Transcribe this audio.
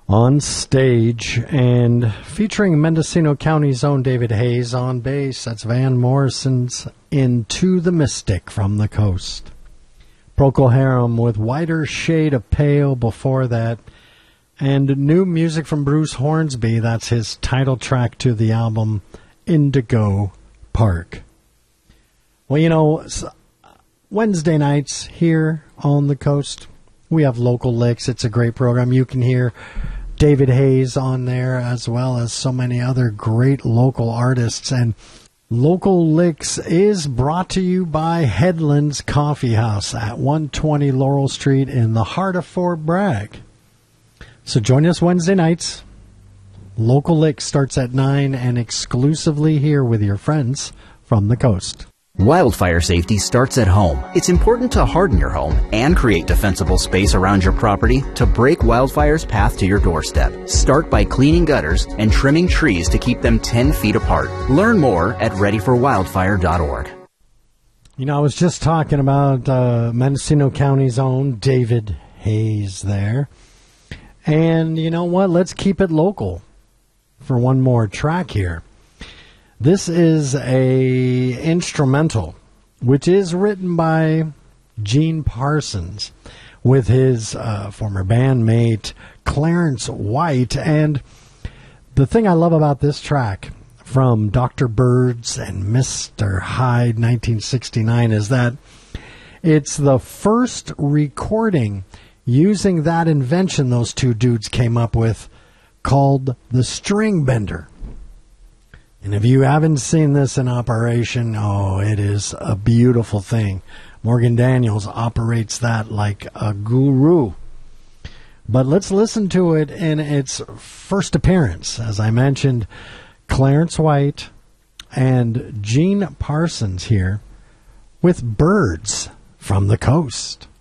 on stage and featuring Mendocino County's own David Hayes on bass. That's Van Morrison's Into the Mystic from the Coast. Procol Harum with Whiter Shade of Pale before that. And new music from Bruce Hornsby. That's his title track to the album Indigo Park. Well, you know, Wednesday nights here on the Coast, we have Local Licks. It's a great program. You can hear David Hayes on there, as well as so many other great local artists. And Local Licks is brought to you by Headlands Coffee House at 120 Laurel Street in the heart of Fort Bragg. So join us Wednesday nights. Local Licks starts at 9 and exclusively here with your friends from the Coast. Wildfire safety starts at home. It's important to harden your home and create defensible space around your property to break wildfire's path to your doorstep. Start by cleaning gutters and trimming trees to keep them 10 feet apart. Learn more at readyforwildfire.org. You know, I was just talking about Mendocino County's own David Hayes there. And you know what? Let's keep it local for one more track here. This is a instrumental, which is written by Gene Parsons with his former bandmate Clarence White. And the thing I love about this track from Dr. Birds and Mr. Hyde 1969 is that it's the first recording using that invention those two dudes came up with called the string bender. And if you haven't seen this in operation, oh, it is a beautiful thing. Morgan Daniels operates that like a guru. But let's listen to it in its first appearance. As I mentioned, Clarence White and Gene Parsons here with Birds from the Coast.